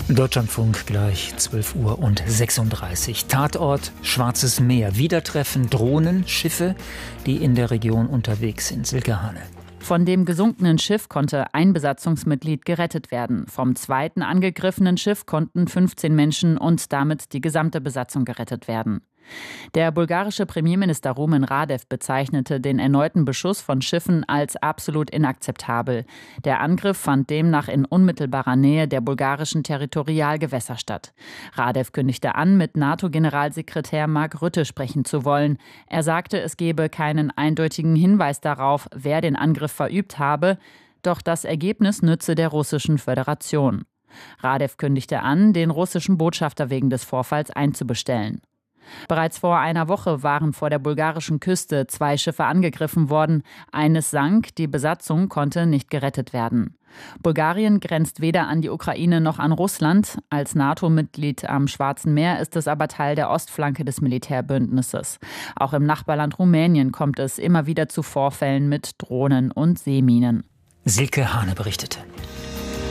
Deutschlandfunk gleich 12:36 Uhr. Tatort Schwarzes Meer. Wieder treffen Drohnen, Schiffe, die in der Region unterwegs sind. Silke Hane. Von dem gesunkenen Schiff konnte ein Besatzungsmitglied gerettet werden. Vom zweiten angegriffenen Schiff konnten 15 Menschen und damit die gesamte Besatzung gerettet werden. Der bulgarische Premierminister Rumen Radev bezeichnete den erneuten Beschuss von Schiffen als absolut inakzeptabel. Der Angriff fand demnach in unmittelbarer Nähe der bulgarischen Territorialgewässer statt. Radev kündigte an, mit NATO-Generalsekretär Mark Rutte sprechen zu wollen. Er sagte, es gebe keinen eindeutigen Hinweis darauf, wer den Angriff verübt habe, doch das Ergebnis nütze der Russischen Föderation. Radev kündigte an, den russischen Botschafter wegen des Vorfalls einzubestellen. Bereits vor einer Woche waren vor der bulgarischen Küste 2 Schiffe angegriffen worden. Eines sank, die Besatzung konnte nicht gerettet werden. Bulgarien grenzt weder an die Ukraine noch an Russland. Als NATO-Mitglied am Schwarzen Meer ist es aber Teil der Ostflanke des Militärbündnisses. Auch im Nachbarland Rumänien kommt es immer wieder zu Vorfällen mit Drohnen und Seeminen. Silke Hane berichtete.